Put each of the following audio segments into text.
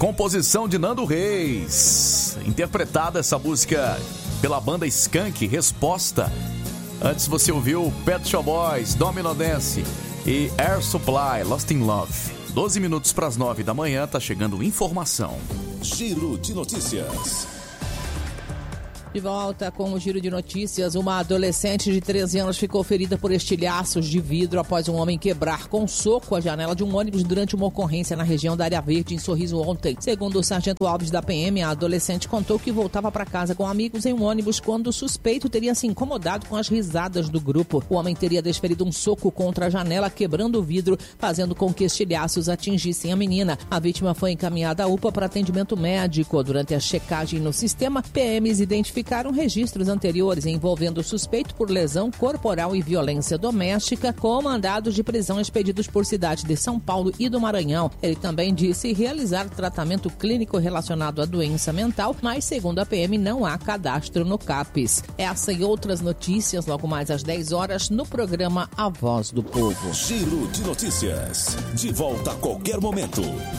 composição de Nando Reis. Interpretada essa música pela banda Skank, Resposta. Antes você ouviu Pet Shop Boys, Domino Dance e Air Supply, Lost in Love. 12 minutos para as 9 da manhã, tá chegando informação. Giro de notícias. De volta com o Giro de Notícias, uma adolescente de 13 anos ficou ferida por estilhaços de vidro após um homem quebrar com soco a janela de um ônibus durante uma ocorrência na região da Área Verde, em Sorriso, ontem. Segundo o sargento Alves da PM, a adolescente contou que voltava para casa com amigos em um ônibus quando o suspeito teria se incomodado com as risadas do grupo. O homem teria desferido um soco contra a janela, quebrando o vidro, fazendo com que estilhaços atingissem a menina. A vítima foi encaminhada à UPA para atendimento médico. Durante a checagem no sistema, PMs identificaram registros anteriores envolvendo o suspeito por lesão corporal e violência doméstica, com mandados de prisão expedidos por cidades de São Paulo e do Maranhão. Ele também disse realizar tratamento clínico relacionado à doença mental, mas segundo a PM não há cadastro no CAPES. Essa e outras notícias logo mais às 10 horas no programa A Voz do Povo. Giro de Notícias. De volta a qualquer momento.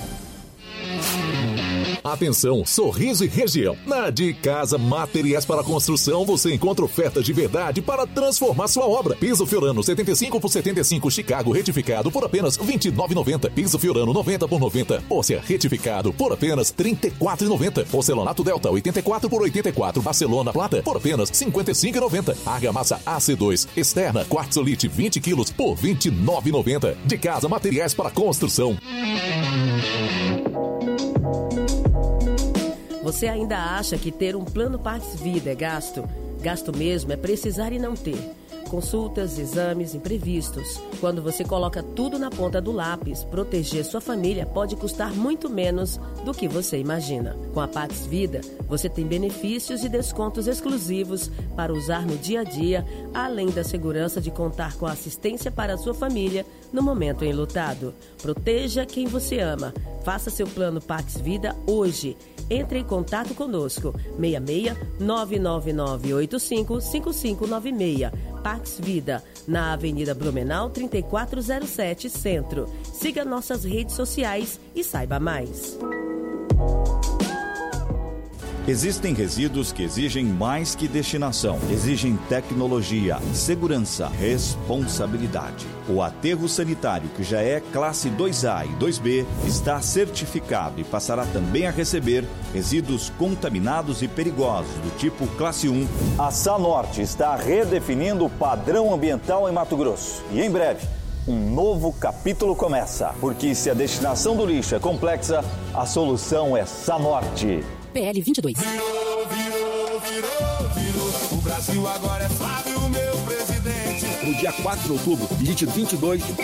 Atenção, Sorriso e região. Na De Casa Materiais para Construção, você encontra ofertas de verdade para transformar sua obra. Piso Fiorano 75 por 75 Chicago retificado por apenas R$ 29,90. Piso Fiorano 90 por 90 Pórcia retificado por apenas R$ 34,90. Porcelanato Delta 84 por 84 Barcelona Plata por apenas R$ 55,90. Argamassa AC2 externa Quartzolite 20 quilos por R$ 29,90. De Casa Materiais para Construção. Você ainda acha que ter um plano Pax Vida é gasto? Gasto mesmo é precisar e não ter. Consultas, exames, imprevistos. Quando você coloca tudo na ponta do lápis, proteger sua família pode custar muito menos do que você imagina. Com a Pax Vida, você tem benefícios e descontos exclusivos para usar no dia a dia, além da segurança de contar com a assistência para a sua família no momento enlutado. Proteja quem você ama. Faça seu plano Pax Vida hoje. Entre em contato conosco. 66 999 85 5596. Pax Vida, na Avenida Blumenau 3407 Centro. Siga nossas redes sociais e saiba mais. Existem resíduos que exigem mais que destinação. Exigem tecnologia, segurança, responsabilidade. O aterro sanitário, que já é classe 2A e 2B, está certificado e passará também a receber resíduos contaminados e perigosos do tipo classe 1. A Sanorte está redefinindo o padrão ambiental em Mato Grosso. E em breve, um novo capítulo começa. Porque se a destinação do lixo é complexa, a solução é Sanorte. PL 22. Virou. O Brasil agora é Flávio, meu presidente. No dia 4 de outubro, digite 22